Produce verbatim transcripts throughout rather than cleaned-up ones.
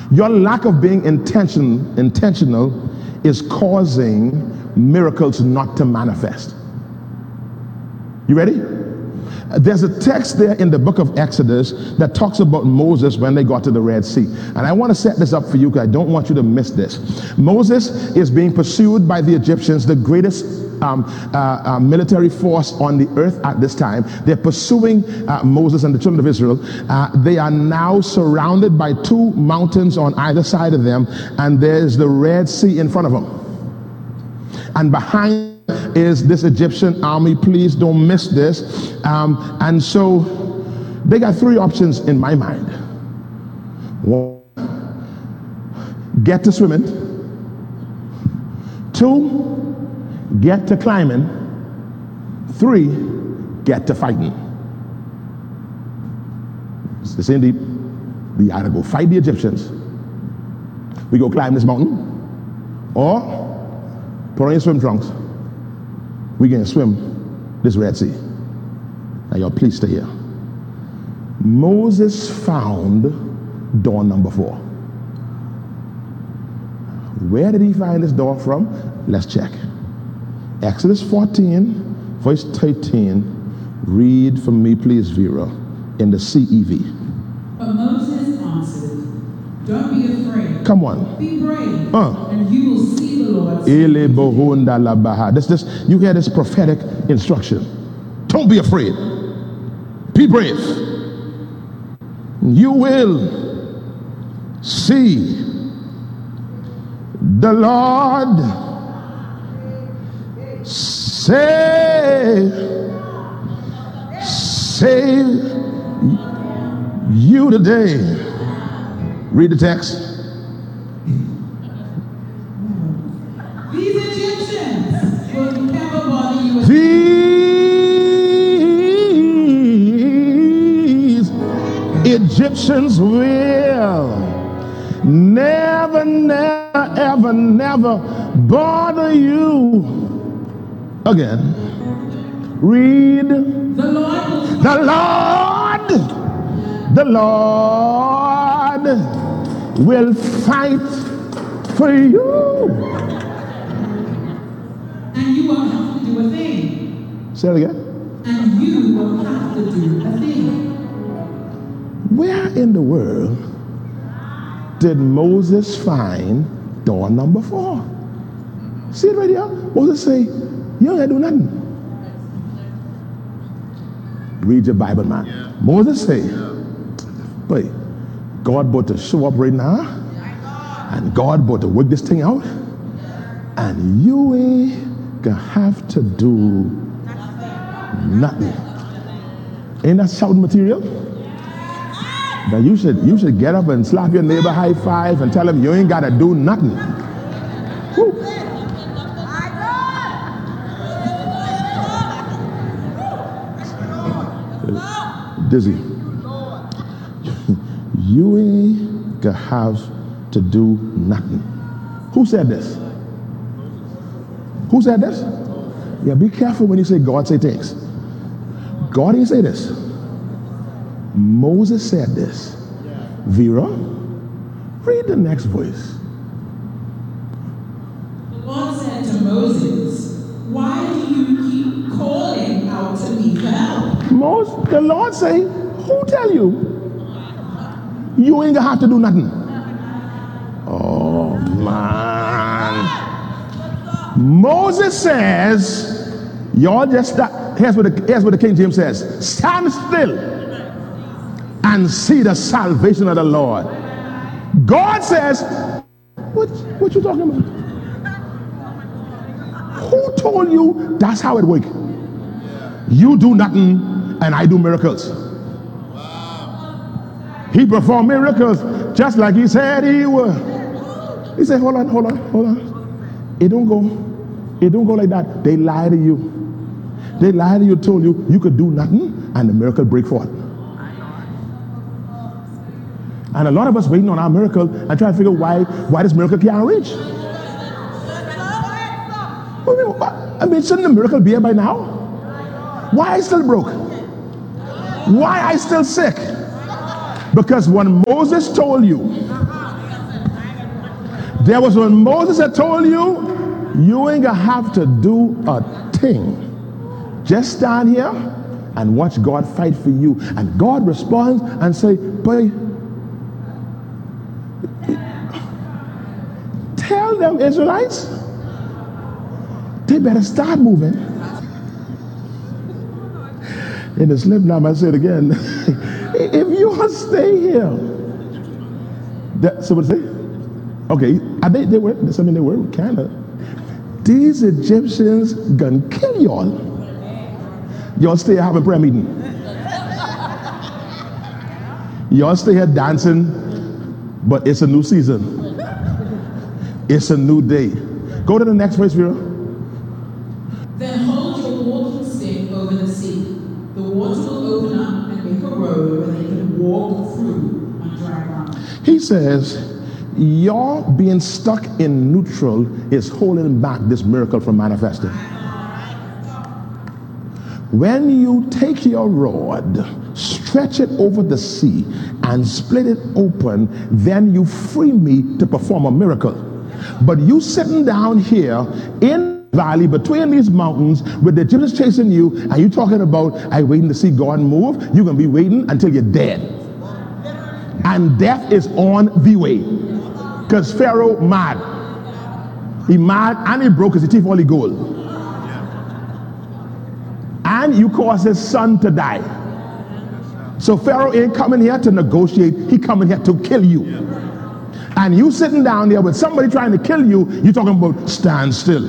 Your lack of being intention, intentional is causing miracles not to manifest. You ready? There's a text there in the book of Exodus that talks about Moses when they got to the Red Sea. And I want to set this up for you because I don't want you to miss this. Moses is being pursued by the Egyptians, the greatest um, uh, uh, military force on the earth at this time. They're pursuing uh, Moses and the children of Israel. Uh, they are now surrounded by two mountains on either side of them, and there's the Red Sea in front of them. And behind is this Egyptian army. Please don't miss this. Um, and so they got three options in my mind. One, get to swimming. Two, get to climbing. Three, get to fighting. It's the same deep. We either go fight the Egyptians, we go climb this mountain, or put on your swim trunks. We're going to swim this Red Sea. Now, y'all, please stay here. Moses found door number four. Where did he find this door from? Let's check. Exodus fourteen, verse thirteen. Read for me, please, Vera, in the C E V. But Moses answered, "Don't be afraid. Come on. Be brave, Uh. and you will see the Lord." This, this, you hear this prophetic instruction. Don't be afraid. Be brave. You will see the Lord save, save you today. Read the text. These Egyptians will never bother you with These Egyptians will never, never, ever, never bother you again. Read. the Lord. Will The Lord, the Lord will fight for you. And you won't have to do a thing. Say it again. And you won't have to do a thing. Where in the world did Moses find door number four? See it right here? Moses say, you ain't do nothing. Read your Bible, man. Yeah. Moses say, but God about to show up right now, and God about to work this thing out, and you ain't gonna have to do nothing. Ain't that shouting material? That you should you should get up and slap your neighbor high five and tell him you ain't gotta do nothing. Woo. Dizzy. You ain't gonna have to do nothing. Who said this? Who said this? Yeah, be careful when you say God say things. God didn't say this. Moses said this. Vera, read the next voice. The Lord said to Moses, "Why do you keep calling out to me for help?" Moses, the Lord say, who tell you? You ain't gonna have to do nothing. Oh man. Moses says, y'all just stop. Here's what the, here's what the King James says. Stand still and see the salvation of the Lord. God says, what, what you talking about? Who told you that's how it works? You do nothing and I do miracles. He performed miracles just like he said he would. He said, hold on, hold on, hold on. It don't go, it don't go like that. They lie to you. They lied to you, told you you could do nothing and the miracle break forth. And a lot of us waiting on our miracle and trying to figure why why this miracle can't reach. I mean, shouldn't the miracle be here by now? Why I still broke? Why I still sick? Because when Moses told you There was when Moses had told you, you ain't gonna have to do a thing. Just stand here and watch God fight for you. And God responds and say, boy, tell them Israelites, they better start moving. In the slip now, I say it again. If you stay here, that, so what say? Okay, I think they were. I mean, they were kind of. These Egyptians gonna kill y'all. Y'all stay here having prayer meeting. Y'all stay here dancing, but it's a new season. It's a new day. Go to the next verse, Vera. Then hold your walking stick over the sea. The water will open up and make a road where they can walk through on dry ground. He says, y'all being stuck in neutral is holding back this miracle from manifesting. When you take your rod, stretch it over the sea, and split it open, then you free me to perform a miracle. But you sitting down here in the valley between these mountains with the Egyptians chasing you, and you talking about, I waiting to see God move, you're going to be waiting until you're dead. And death is on the way. Because Pharaoh mad. He mad and he broke his teeth all the gold. And you caused his son to die. So Pharaoh ain't coming here to negotiate, he coming here to kill you. And you sitting down there with somebody trying to kill you, you talking about stand still.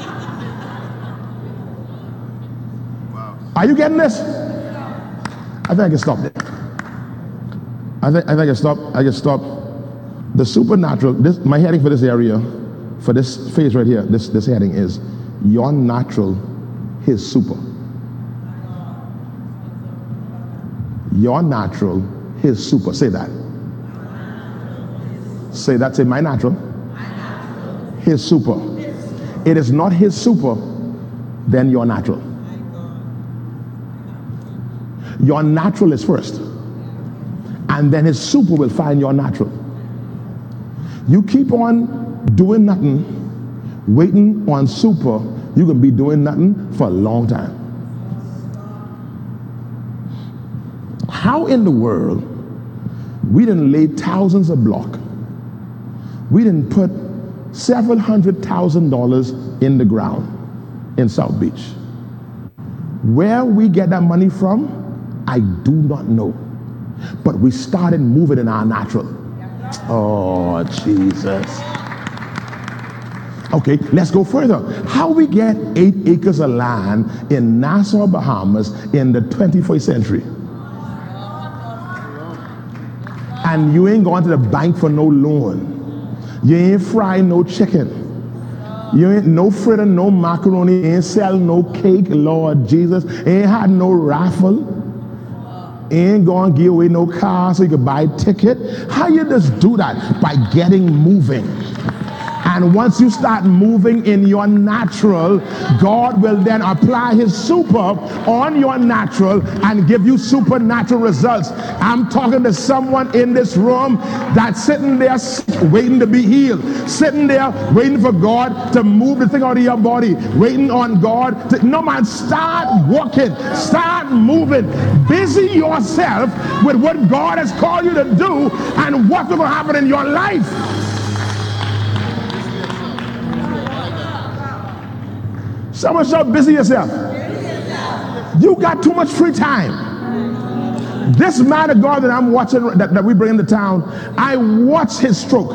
Are you getting this? I think I can stop there. I think I think I can stop. I can stop. The supernatural, this my heading for this area, for this phase right here, this, this heading is your natural, his super. Your natural, his super. Say that. Say that. Say my natural, his super. It is not his super, then your natural. Your natural is first, and then his super will find your natural. You keep on doing nothing, waiting on super, you can be doing nothing for a long time. How in the world we didn't lay thousands of block, we didn't put several hundred thousand dollars in the ground in South Beach? Where we get that money from, I do not know. But we started moving in our natural. Oh, Jesus. Okay, let's go further. How we get eight acres of land in Nassau, Bahamas in the twenty-first century? And you ain't going to the bank for no loan. You ain't fry no chicken. You ain't no fritter, no macaroni, ain't sell no cake, Lord Jesus. Ain't had no raffle. Ain't gonna give away no car so you can buy a ticket. How you just do that? By getting moving. And once you start moving in your natural, God will then apply his super on your natural and give you supernatural results. I'm talking to someone in this room that's sitting there waiting to be healed, sitting there waiting for God to move the thing out of your body, waiting on God to, no man, start walking, start moving, busy yourself with what God has called you to do and what will happen in your life. Someone shout, busy yourself. You got too much free time. This man of God that I'm watching, that, that we bring into town, I watched his stroke.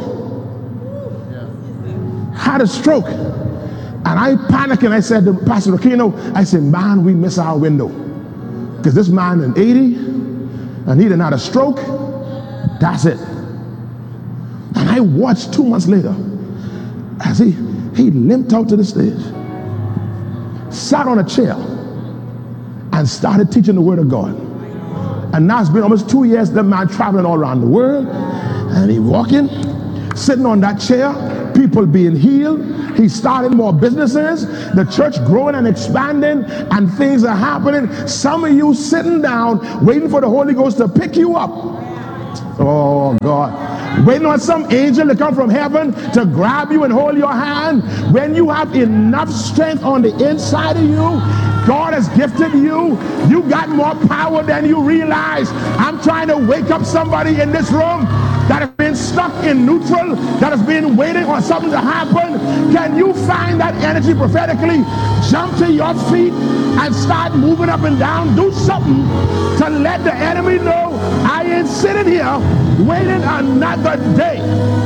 Had a stroke. And I panicked and I said to Pastor Aquino, I said, man, we miss our window. Because this man is eighty and he done had a stroke. That's it. And I watched two months later as he, he limped out to the stage, sat on a chair and started teaching the word of God. And now it's been almost two years, that man traveling all around the world, and he walking, sitting on that chair, people being healed. He's starting more businesses, the church growing and expanding, and things are happening. Some of you sitting down waiting for the Holy Ghost to pick you up. Oh God. waiting on some angel to come from heaven to grab you and hold your hand. When you have enough strength on the inside of you, God has gifted you. You got more power than you realize. I'm trying to wake up somebody in this room that has been stuck in neutral, that has been waiting on something to happen. Can you find that energy prophetically? Jump to your feet and start moving up and down. Do something to let the enemy know I ain't sitting here waiting another day.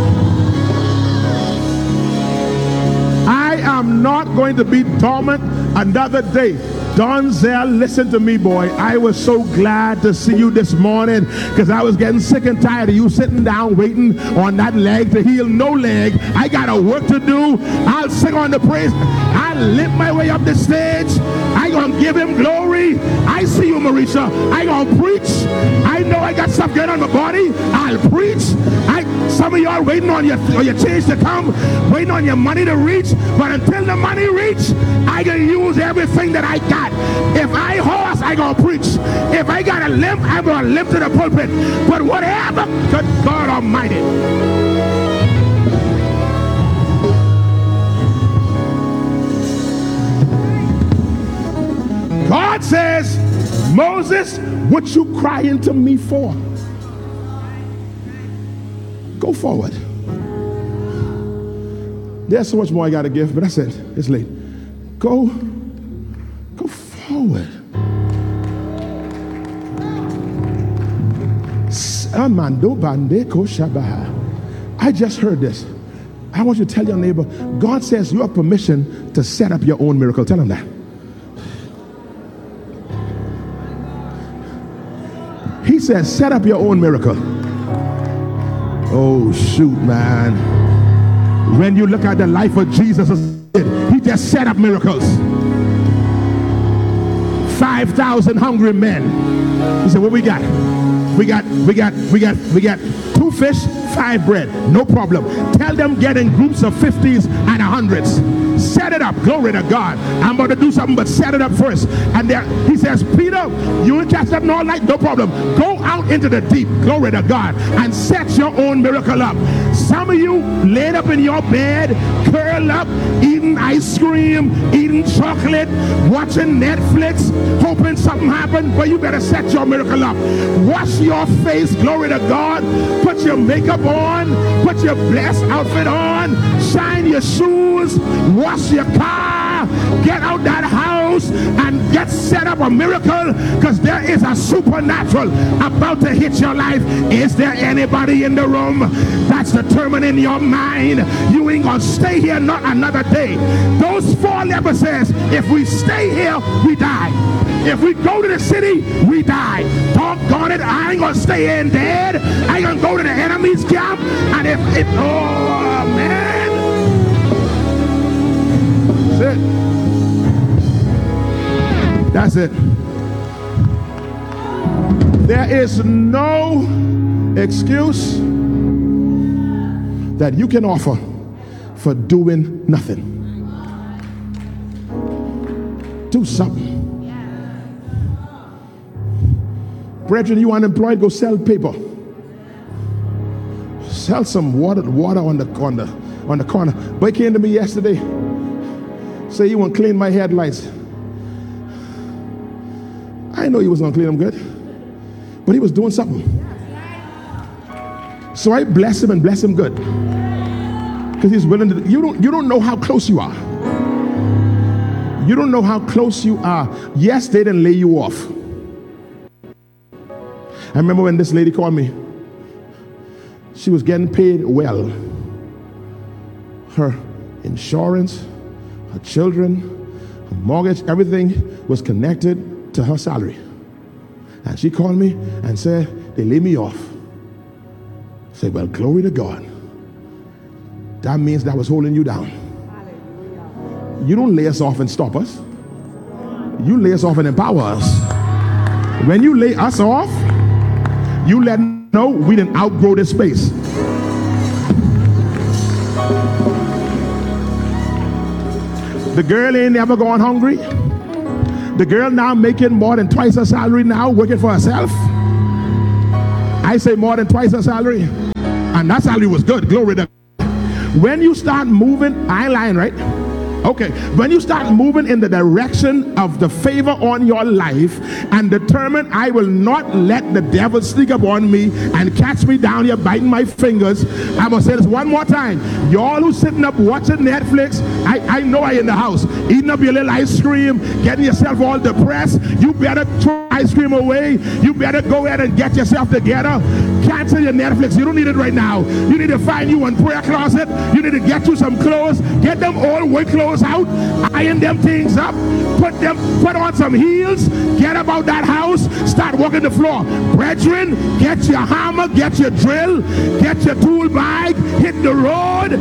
I am not going to be dormant another day. Donzel, listen to me, boy. I was so glad to see you this morning because I was getting sick and tired of you sitting down waiting on that leg to heal. No leg. I got a work to do. I'll sing on the praise. I'll limp my way up the stage. I gonna give him glory. I see you, Marisha. I gonna preach. I know I got stuff going on my body. I'll preach. I some of y'all waiting on your, on your change to come, waiting on your money to reach. But until the money reach, I can use everything that I got. If I horse, I gonna preach. If I got a limp, I'm gonna limp to the pulpit. But whatever, good God Almighty. God says, Moses, what you crying to me for? Go forward. There's so much more I got to give, but that's it. It's late. Go, go forward. I just heard this. I want you to tell your neighbor, God says you have permission to set up your own miracle. Tell him that. He says, set up your own miracle. Oh, shoot, man. When you look at the life of Jesus, he just set up miracles. five thousand hungry men. He said, what we got? We got, we got, we got, we got two fish, five bread. No problem. Tell them get in groups of fifties and hundreds. Set it up. Glory to God. I'm about to do something, but set it up first. And there, he says, Peter, you will catch them all night. No problem. Go out into the deep. Glory to God. And set your own miracle up. Some of you laid up in your bed, curled up, eating ice cream, eating chocolate, watching Netflix, hoping something happened. But you better set your miracle up. Wash your face. Glory to God. Put your makeup on. Put your blessed outfit on. Shine your shoes. Wash your car, get out that house and get set up a miracle, because there is a supernatural about to hit your life. Is there anybody in the room that's determined in your mind you ain't gonna stay here not another day? Those four lepers says, if we stay here, we die. If we go to the city, we die. Doggone it, I ain't gonna stay in dead. I ain't gonna go to the enemy's camp. And if it, oh man. That's it. That's it. There is no excuse that you can offer for doing nothing. Do something. Brethren, you unemployed, go sell paper. Sell some water, water on the on the on the corner. But he came to me yesterday. Say you want to clean my headlights. I know he was going to clean them good, but he was doing something. So I bless him and bless him good, because he's willing to. You don't. You don't know how close you are. You don't know how close you are. Yes, they didn't lay you off. I remember when this lady called me. She was getting paid well. Her insurance, her children, her mortgage, everything was connected to her salary. And she called me and said, they laid me off. I said, well, glory to God. That means that was holding you down. Hallelujah. You don't lay us off and stop us. You lay us off and empower us. When you lay us off, you let them know we didn't outgrow this space. The girl ain't never gone hungry. The girl now making more than twice her salary now, working for herself. I say more than twice her salary. And that salary was good. Glory to God. When you start moving, I ain't lying, right? Okay, when you start moving in the direction of the favor on your life and determine I will not let the devil sneak up on me and catch me down here biting my fingers. I'm going to say this one more time. Y'all who sitting up watching Netflix, I, I know I in the house, eating up your little ice cream, getting yourself all depressed. You better throw ice cream away. You better go ahead and get yourself together. Cancel your Netflix. You don't need it right now. You need to find you one prayer closet. You need to get you some clothes. Get them all work clothes out, iron them things up, put them, put on some heels, get about that house, start walking the floor. Brethren, get your hammer, get your drill, get your tool bag, hit the road,